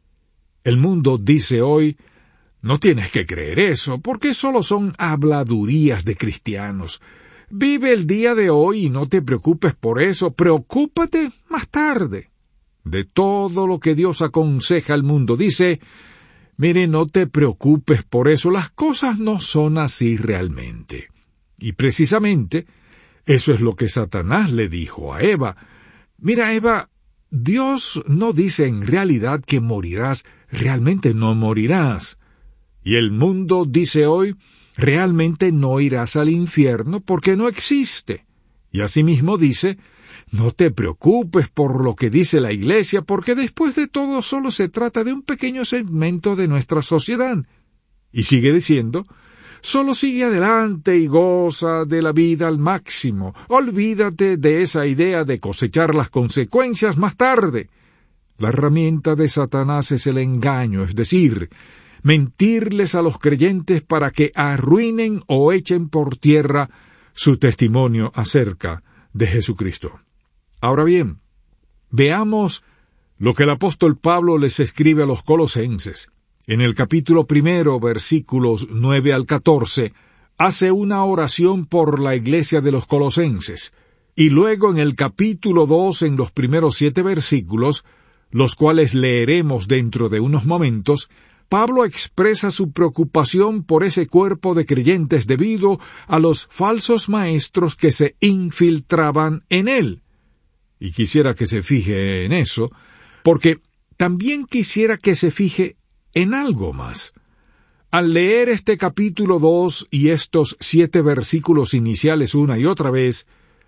El mundo dice hoy, no tienes que creer eso, porque solo son habladurías de cristianos. Vive el día de hoy y no te preocupes por eso, preocúpate más tarde. De todo lo que Dios aconseja al mundo, dice, mire, no te preocupes por eso, las cosas no son así realmente. Y precisamente, eso es lo que Satanás le dijo a Eva. Mira, Eva, Dios no dice en realidad que morirás, realmente no morirás. Y el mundo dice hoy, realmente no irás al infierno porque no existe. Y asimismo dice, no te preocupes por lo que dice la Iglesia, porque después de todo solo se trata de un pequeño segmento de nuestra sociedad. Y sigue diciendo, solo sigue adelante y goza de la vida al máximo. Olvídate de esa idea de cosechar las consecuencias más tarde. La herramienta de Satanás es el engaño, es decir, mentirles a los creyentes para que arruinen o echen por tierra su testimonio acerca de Jesucristo. Ahora bien, veamos lo que el apóstol Pablo les escribe a los colosenses. En el capítulo primero, versículos nueve al catorce, hace una oración por la iglesia de los colosenses, y luego en el capítulo dos, en los primeros siete versículos, los cuales leeremos dentro de unos momentos, Pablo expresa su preocupación por ese cuerpo de creyentes debido a los falsos maestros que se infiltraban en él. Y quisiera que se fije en eso, porque también quisiera que se fije en algo más. Al leer este capítulo dos y estos siete versículos iniciales una y otra vez,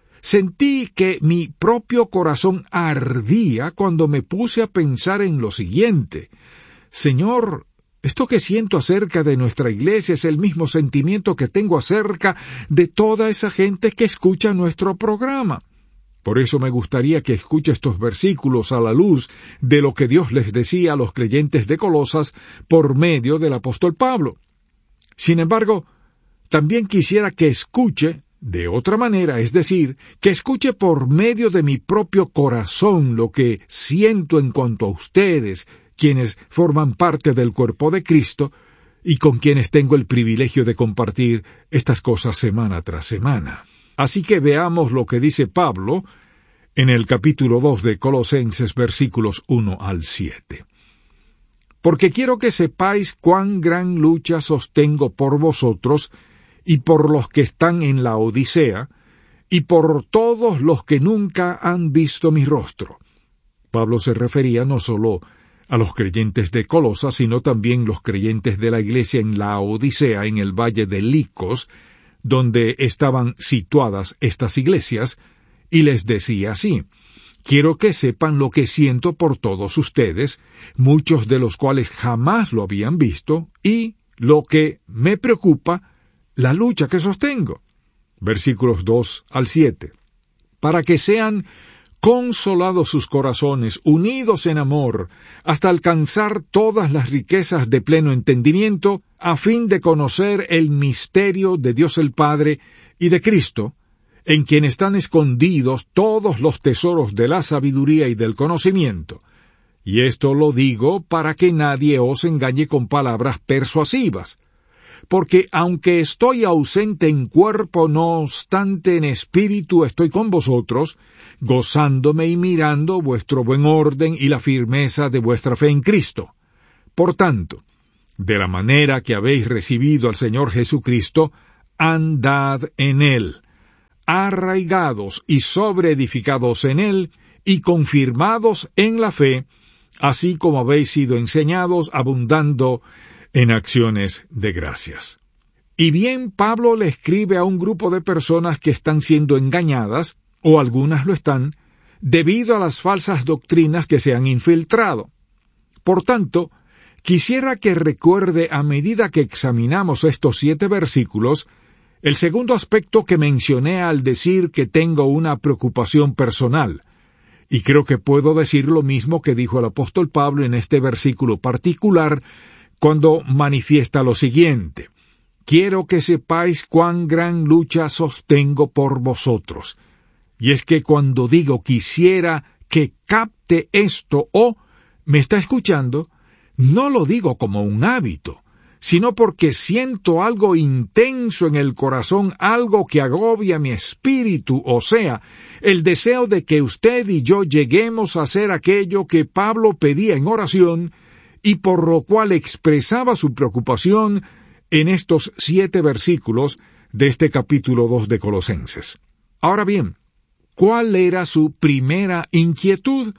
sentí que mi propio corazón ardía cuando me puse a pensar en lo siguiente. Señor, esto que siento acerca de nuestra iglesia es el mismo sentimiento que tengo acerca de toda esa gente que escucha nuestro programa. Por eso me gustaría que escuche estos versículos a la luz de lo que Dios les decía a los creyentes de Colosas por medio del apóstol Pablo. Sin embargo, también quisiera que escuche de otra manera, es decir, que escuche por medio de mi propio corazón lo que siento en cuanto a ustedes, quienes forman parte del cuerpo de Cristo y con quienes tengo el privilegio de compartir estas cosas semana tras semana. Así que veamos lo que dice Pablo en el capítulo dos de Colosenses, versículos uno al siete. Porque quiero que sepáis cuán gran lucha sostengo por vosotros y por los que están en la Odisea, y por todos los que nunca han visto mi rostro. Pablo se refería no solo a los creyentes de Colosas, sino también los creyentes de la iglesia en la Odisea, en el valle de Licos, donde estaban situadas estas iglesias, y les decía así: quiero que sepan lo que siento por todos ustedes, muchos de los cuales jamás lo habían visto, y lo que me preocupa, la lucha que sostengo. Versículos dos al siete. Para que sean consolados sus corazones, unidos en amor, hasta alcanzar todas las riquezas de pleno entendimiento, a fin de conocer el misterio de Dios el Padre y de Cristo, en quien están escondidos todos los tesoros de la sabiduría y del conocimiento. Y esto lo digo para que nadie os engañe con palabras persuasivas, porque aunque estoy ausente en cuerpo, no obstante en espíritu estoy con vosotros, gozándome y mirando vuestro buen orden y la firmeza de vuestra fe en Cristo. Por tanto, de la manera que habéis recibido al Señor Jesucristo, andad en Él, arraigados y sobreedificados en Él, y confirmados en la fe, así como habéis sido enseñados, abundando en acciones de gracias. Y bien, Pablo le escribe a un grupo de personas que están siendo engañadas, o algunas lo están, debido a las falsas doctrinas que se han infiltrado. Por tanto, quisiera que recuerde a medida que examinamos estos siete versículos, el segundo aspecto que mencioné al decir que tengo una preocupación personal, y creo que puedo decir lo mismo que dijo el apóstol Pablo en este versículo particular, cuando manifiesta lo siguiente: quiero que sepáis cuán gran lucha sostengo por vosotros. Y es que cuando digo quisiera que capte esto o me está escuchando, no lo digo como un hábito, sino porque siento algo intenso en el corazón, algo que agobia mi espíritu, o sea, el deseo de que usted y yo lleguemos a hacer aquello que Pablo pedía en oración, y por lo cual expresaba su preocupación en estos siete versículos de este capítulo dos de Colosenses. Ahora bien, ¿cuál era su primera inquietud?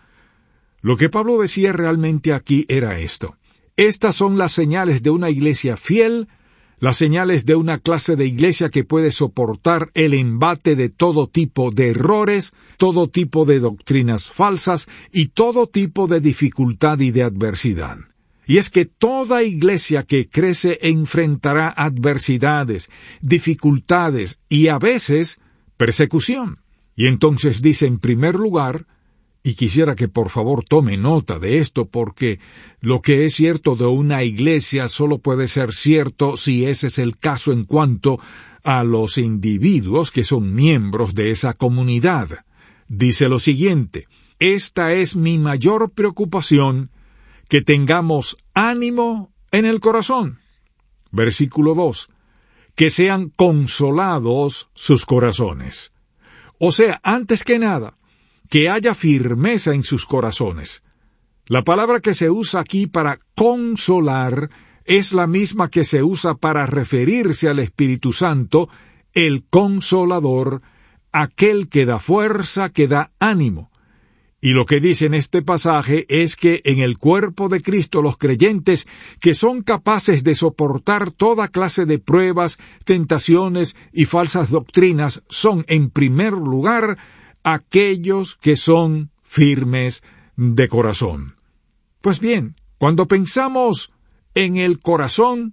Lo que Pablo decía realmente aquí era esto: estas son las señales de una iglesia fiel, las señales de una clase de iglesia que puede soportar el embate de todo tipo de errores, todo tipo de doctrinas falsas y todo tipo de dificultad y de adversidad. Y es que toda iglesia que crece enfrentará adversidades, dificultades y a veces persecución. Y entonces dice en primer lugar, y quisiera que por favor tome nota de esto, porque lo que es cierto de una iglesia solo puede ser cierto si ese es el caso en cuanto a los individuos que son miembros de esa comunidad. Dice lo siguiente: esta es mi mayor preocupación, que tengamos ánimo en el corazón. Versículo dos, que sean consolados sus corazones. O sea, antes que nada, que haya firmeza en sus corazones. La palabra que se usa aquí para consolar es la misma que se usa para referirse al Espíritu Santo, el Consolador, aquel que da fuerza, que da ánimo. Y lo que dice en este pasaje es que en el cuerpo de Cristo los creyentes que son capaces de soportar toda clase de pruebas, tentaciones y falsas doctrinas son, en primer lugar, aquellos que son firmes de corazón. Pues bien, cuando pensamos en el corazón,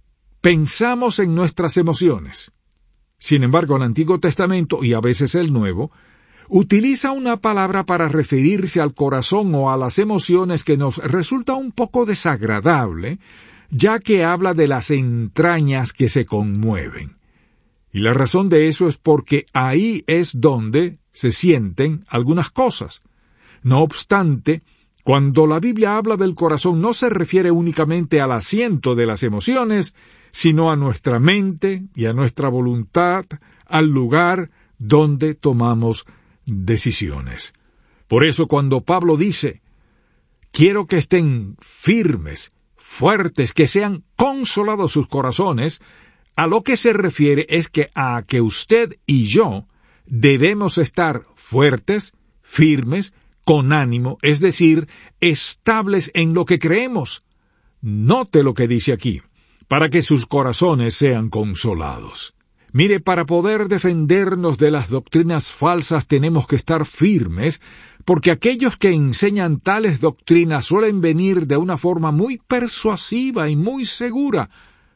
pensamos en nuestras emociones. Sin embargo, el Antiguo Testamento, y a veces el Nuevo, utiliza una palabra para referirse al corazón o a las emociones que nos resulta un poco desagradable, ya que habla de las entrañas que se conmueven. Y la razón de eso es porque ahí es donde se sienten algunas cosas. No obstante, cuando la Biblia habla del corazón no se refiere únicamente al asiento de las emociones, sino a nuestra mente y a nuestra voluntad, al lugar donde tomamos decisiones. Por eso cuando Pablo dice, quiero que estén firmes, fuertes, que sean consolados sus corazones, a lo que se refiere es que a que usted y yo debemos estar fuertes, firmes, con ánimo, es decir, estables en lo que creemos. Note lo que dice aquí, para que sus corazones sean consolados. Mire, para poder defendernos de las doctrinas falsas tenemos que estar firmes, porque aquellos que enseñan tales doctrinas suelen venir de una forma muy persuasiva y muy segura.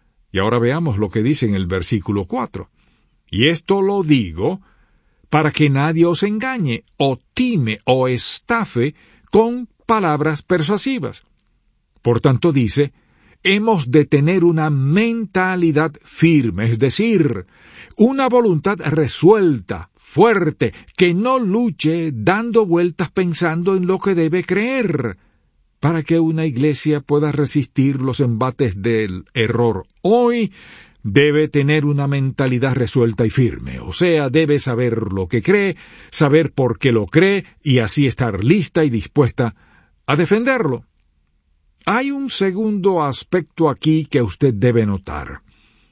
Y ahora veamos lo que dice en el versículo cuatro. Y esto lo digo para que nadie os engañe, o time, o estafe con palabras persuasivas. Por tanto dice, hemos de tener una mentalidad firme, es decir, una voluntad resuelta, fuerte, que no luche dando vueltas pensando en lo que debe creer. para que una iglesia pueda resistir los embates del error hoy, debe tener una mentalidad resuelta y firme, o sea, debe saber lo que cree, saber por qué lo cree, y así estar lista y dispuesta a defenderlo. Hay un segundo aspecto aquí que usted debe notar.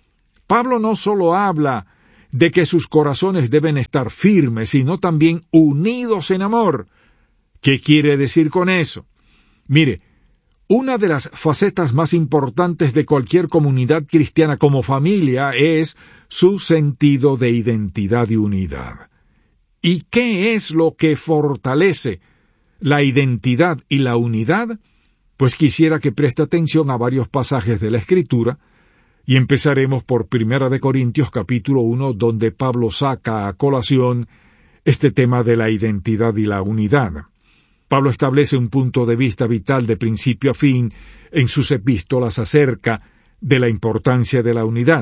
Pablo no solo habla de que sus corazones deben estar firmes, sino también unidos en amor. ¿Qué quiere decir con eso? Mire, una de las facetas más importantes de cualquier comunidad cristiana como familia es su sentido de identidad y unidad. ¿Y qué es lo que fortalece la identidad y la unidad? Pues quisiera que preste atención a varios pasajes de la Escritura, y empezaremos por Primera de Corintios capítulo uno, donde Pablo saca a colación este tema de la identidad y la unidad. Pablo establece un punto de vista vital de principio a fin en sus epístolas acerca de la importancia de la unidad.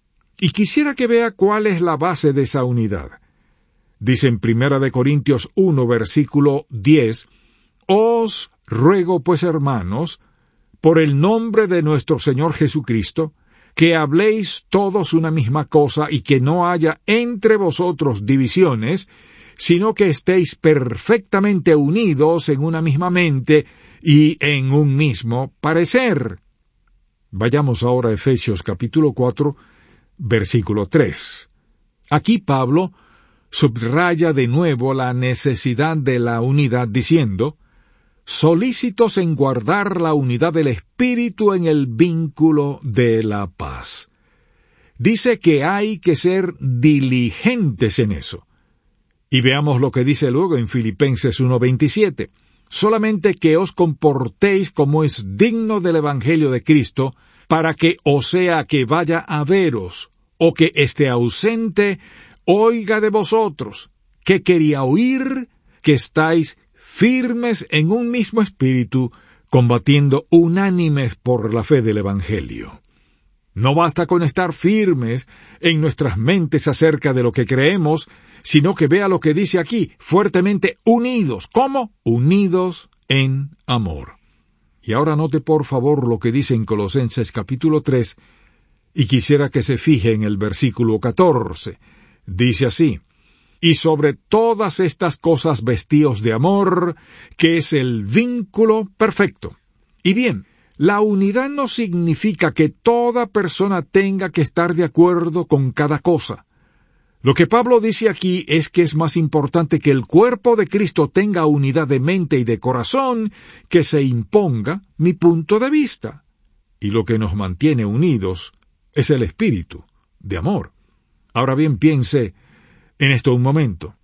Y quisiera que vea cuál es la base de esa unidad. Dice en Primera de Corintios uno, versículo diez, «Os ruego, pues, hermanos, por el nombre de nuestro Señor Jesucristo, que habléis todos una misma cosa y que no haya entre vosotros divisiones, sino que estéis perfectamente unidos en una misma mente y en un mismo parecer». Vayamos ahora a Efesios capítulo cuatro, versículo tres. Aquí Pablo subraya de nuevo la necesidad de la unidad diciendo, «solícitos en guardar la unidad del Espíritu en el vínculo de la paz». Dice que hay que ser diligentes en eso. Y veamos lo que dice luego en Filipenses uno veintisiete. «Solamente que os comportéis como es digno del Evangelio de Cristo, para que, o sea que vaya a veros, o que esté ausente, oiga de vosotros, que quería oír, que estáis firmes en un mismo espíritu, combatiendo unánimes por la fe del Evangelio». No basta con estar firmes en nuestras mentes acerca de lo que creemos, sino que vea lo que dice aquí, fuertemente unidos. ¿Cómo? Unidos en amor. Y ahora note por favor lo que dice en Colosenses capítulo tres, y quisiera que se fije en el versículo catorce. Dice así, «Y sobre todas estas cosas vestíos de amor, que es el vínculo perfecto». Y bien, la unidad no significa que toda persona tenga que estar de acuerdo con cada cosa. Lo que Pablo dice aquí es que es más importante que el cuerpo de Cristo tenga unidad de mente y de corazón que se imponga mi punto de vista. Y lo que nos mantiene unidos es el espíritu de amor. Ahora bien, piense en esto un momento.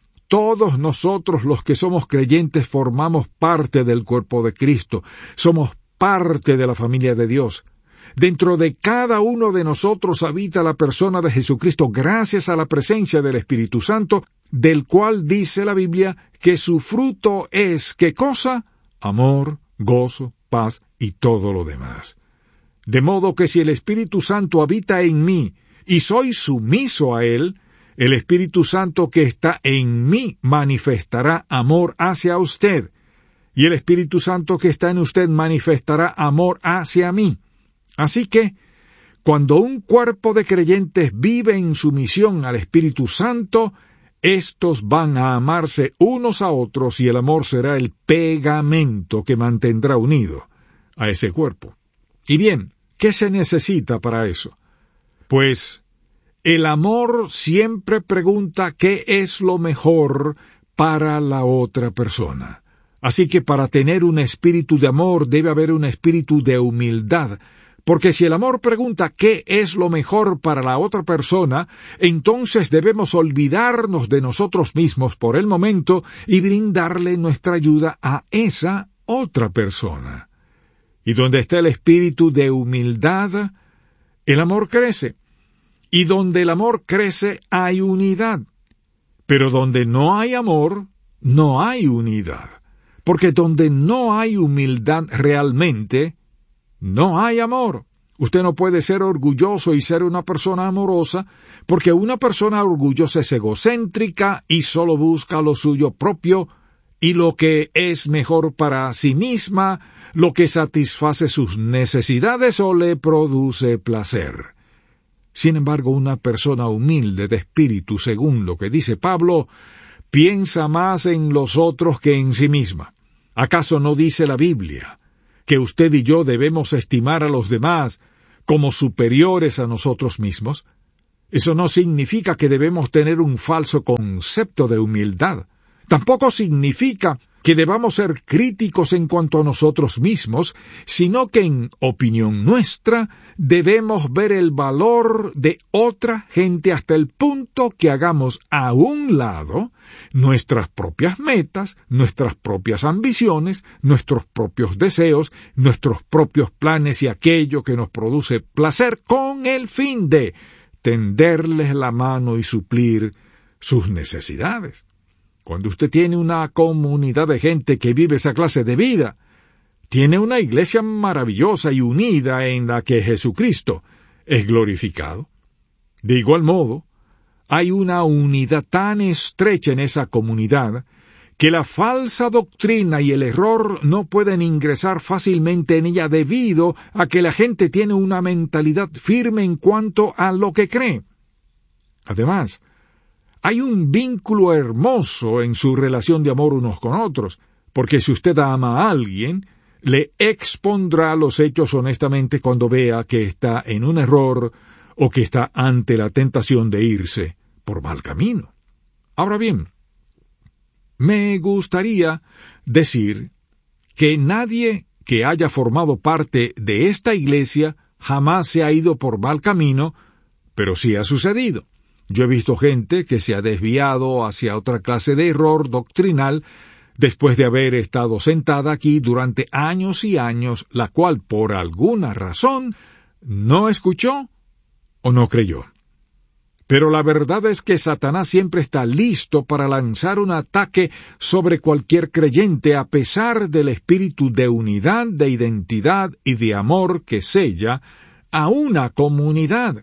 Todos nosotros los que somos creyentes formamos parte del cuerpo de Cristo, somos parte de la familia de Dios. Dentro de cada uno de nosotros habita la persona de Jesucristo gracias a la presencia del Espíritu Santo, del cual dice la Biblia que su fruto es, ¿qué cosa? Amor, gozo, paz y todo lo demás. De modo que si el Espíritu Santo habita en mí y soy sumiso a Él, el Espíritu Santo que está en mí manifestará amor hacia usted, y el Espíritu Santo que está en usted manifestará amor hacia mí. Así que, cuando un cuerpo de creyentes vive en sumisión al Espíritu Santo, estos van a amarse unos a otros y el amor será el pegamento que mantendrá unido a ese cuerpo. Y bien, ¿qué se necesita para eso? Pues, el amor siempre pregunta qué es lo mejor para la otra persona. Así que para tener un espíritu de amor debe haber un espíritu de humildad, porque si el amor pregunta qué es lo mejor para la otra persona, entonces debemos olvidarnos de nosotros mismos por el momento y brindarle nuestra ayuda a esa otra persona. Y donde está el espíritu de humildad, el amor crece. Y donde el amor crece hay unidad. Pero donde no hay amor, no hay unidad. Porque donde no hay humildad realmente, no hay amor. Usted no puede ser orgulloso y ser una persona amorosa, porque una persona orgullosa es egocéntrica y solo busca lo suyo propio y lo que es mejor para sí misma, lo que satisface sus necesidades o le produce placer. Sin embargo, una persona humilde de espíritu, según lo que dice Pablo, piensa más en los otros que en sí misma. ¿Acaso no dice la Biblia que usted y yo debemos estimar a los demás como superiores a nosotros mismos? Eso no significa que debemos tener un falso concepto de humildad. Tampoco significa que debamos ser críticos en cuanto a nosotros mismos, sino que en opinión nuestra debemos ver el valor de otra gente hasta el punto que hagamos a un lado nuestras propias metas, nuestras propias ambiciones, nuestros propios deseos, nuestros propios planes y aquello que nos produce placer con el fin de tenderles la mano y suplir sus necesidades. Cuando usted tiene una comunidad de gente que vive esa clase de vida, tiene una iglesia maravillosa y unida en la que Jesucristo es glorificado. De igual modo, hay una unidad tan estrecha en esa comunidad que la falsa doctrina y el error no pueden ingresar fácilmente en ella debido a que la gente tiene una mentalidad firme en cuanto a lo que cree. Además, hay un vínculo hermoso en su relación de amor unos con otros, porque si usted ama a alguien, le expondrá los hechos honestamente cuando vea que está en un error o que está ante la tentación de irse por mal camino. Ahora bien, me gustaría decir que nadie que haya formado parte de esta iglesia jamás se ha ido por mal camino, pero sí ha sucedido. Yo he visto gente que se ha desviado hacia otra clase de error doctrinal después de haber estado sentada aquí durante años y años, la cual por alguna razón no escuchó o no creyó. Pero la verdad es que Satanás siempre está listo para lanzar un ataque sobre cualquier creyente a pesar del espíritu de unidad, de identidad y de amor que sella a una comunidad.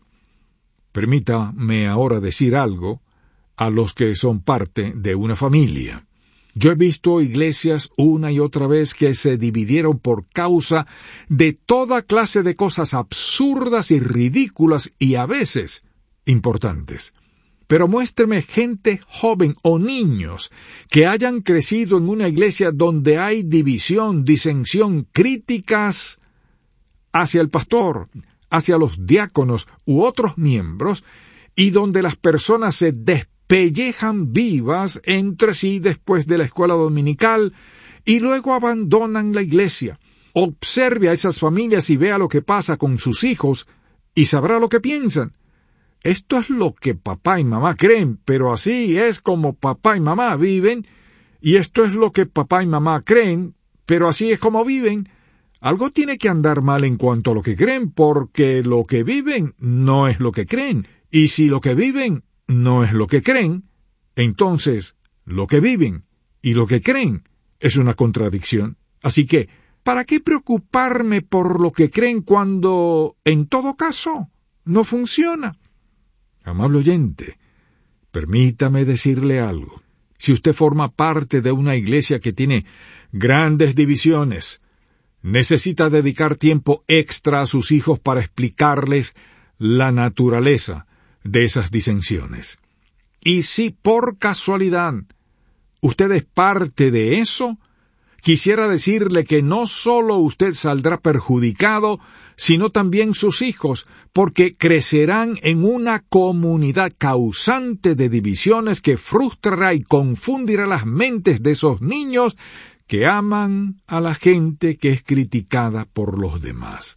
Permítame ahora decir algo a los que son parte de una familia. Yo he visto iglesias una y otra vez que se dividieron por causa de toda clase de cosas absurdas y ridículas y a veces importantes. Pero muéstreme gente joven o niños que hayan crecido en una iglesia donde hay división, disensión, críticas hacia el pastor, hacia los diáconos u otros miembros, y donde las personas se despellejan vivas entre sí después de la escuela dominical y luego abandonan la iglesia. Observe a esas familias y vea lo que pasa con sus hijos y sabrá lo que piensan. Esto es lo que papá y mamá creen, pero así es como papá y mamá viven, y esto es lo que papá y mamá creen, pero así es como viven. Algo tiene que andar mal en cuanto a lo que creen, porque lo que viven no es lo que creen, y si lo que viven no es lo que creen, entonces lo que viven y lo que creen es una contradicción. Así que, ¿para qué preocuparme por lo que creen cuando, en todo caso, no funciona? Amable oyente, permítame decirle algo. Si usted forma parte de una iglesia que tiene grandes divisiones, necesita dedicar tiempo extra a sus hijos para explicarles la naturaleza de esas disensiones. Y si por casualidad usted es parte de eso, quisiera decirle que no solo usted saldrá perjudicado, sino también sus hijos, porque crecerán en una comunidad causante de divisiones que frustrará y confundirá las mentes de esos niños que aman a la gente que es criticada por los demás.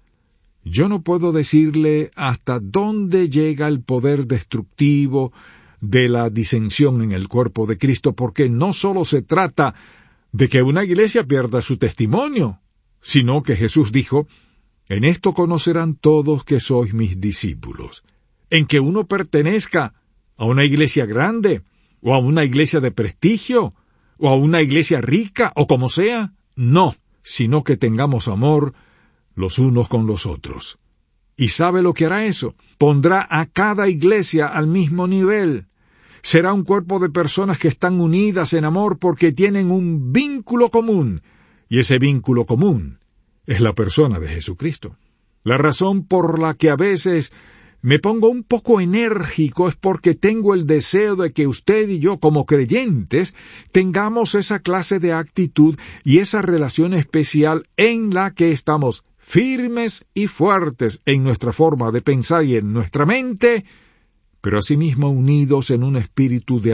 Yo no puedo decirle hasta dónde llega el poder destructivo de la disensión en el cuerpo de Cristo, porque no solo se trata de que una iglesia pierda su testimonio, sino que Jesús dijo: «En esto conocerán todos que sois mis discípulos», en que uno pertenezca a una iglesia grande, o a una iglesia de prestigio, o a una iglesia rica, o como sea. No, sino que tengamos amor los unos con los otros. ¿Y sabe lo que hará eso? Pondrá a cada iglesia al mismo nivel. Será un cuerpo de personas que están unidas en amor porque tienen un vínculo común, y ese vínculo común es la persona de Jesucristo. La razón por la que a veces me pongo un poco enérgico es porque tengo el deseo de que usted y yo, como creyentes, tengamos esa clase de actitud y esa relación especial en la que estamos firmes y fuertes en nuestra forma de pensar y en nuestra mente, pero asimismo unidos en un espíritu de